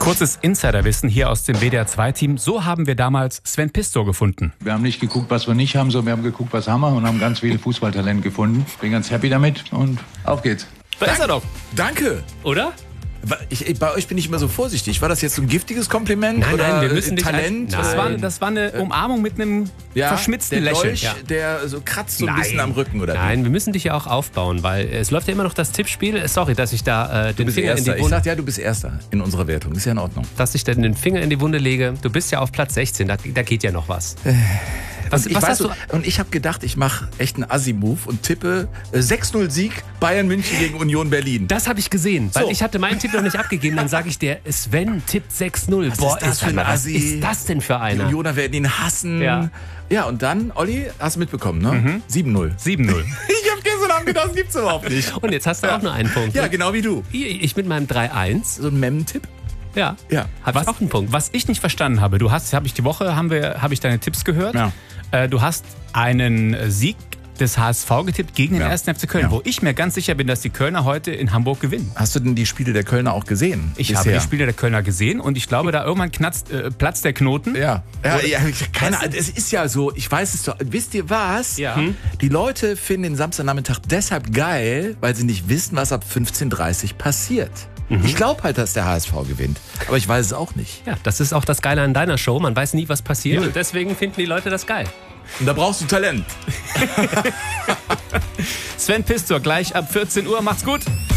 Kurzes Insiderwissen hier aus dem WDR-2-Team. So haben wir damals Sven Pistor gefunden. Wir haben nicht geguckt, was wir nicht haben, sondern wir haben geguckt, was haben wir und haben ganz viele Fußballtalente gefunden. Bin ganz happy damit und auf geht's. Da ist er doch. Danke. Oder? Bei euch bin ich immer so vorsichtig. War das jetzt so ein giftiges Kompliment Nein, oder wir müssen Talent? Das war eine Umarmung mit einem verschmitzten der Lächeln. Dolch, der so kratzt so ein bisschen am Rücken, oder? Nein, wir müssen dich ja auch aufbauen, weil es läuft ja immer noch das Tippspiel. Sorry, dass ich da den Finger in die Wunde... Ich sag ja, du bist Erster in unserer Wertung. Ist ja in Ordnung. Dass ich dann den Finger in die Wunde lege. Du bist ja auf Platz 16, da geht ja noch was. Und ich habe gedacht, ich mache echt einen Assi-Move und tippe 6-0 Sieg Bayern München gegen Union Berlin. Das habe ich gesehen, weil ich hatte meinen Tipp noch nicht abgegeben. Dann sage ich dir, Sven tippt 6-0. Boah, ist für ein Assi. Was ist das denn für einer? Die Unioner werden ihn hassen. Ja, und dann, Olli, hast du mitbekommen, ne? 7-0. 7-0. Ich habe gestern Abend gedacht, das gibt's überhaupt nicht. Und jetzt hast du auch nur einen Punkt. Ja, genau wie du. Ich mit meinem 3-1. So ein Mem-Tipp. Ja. Habe ich auch einen Punkt. Was ich nicht verstanden habe, habe ich deine Tipps gehört. Ja. Du hast einen Sieg des HSV getippt gegen den 1. FC Köln, wo ich mir ganz sicher bin, dass die Kölner heute in Hamburg gewinnen. Hast du denn die Spiele der Kölner auch gesehen? Ich habe die Spiele der Kölner gesehen und ich glaube, da irgendwann platzt der Knoten. Keine Ahnung. Es ist ja so, ich weiß es doch. Wisst ihr was? Ja. Die Leute finden den Samstagnachmittag deshalb geil, weil sie nicht wissen, was ab 15:30 Uhr passiert. Ich glaube halt, dass der HSV gewinnt, aber ich weiß es auch nicht. Ja, das ist auch das Geile an deiner Show. Man weiß nie, was passiert und deswegen finden die Leute das geil. Und da brauchst du Talent. Sven Pistor, gleich ab 14 Uhr. Macht's gut.